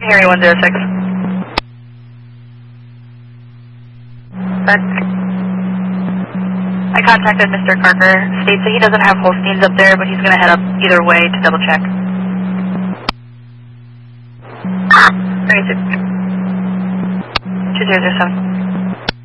Harry 106. I contacted Mr. Carter. States that he doesn't have Holsteins up there, but he's going to head up either way to double check. 2007.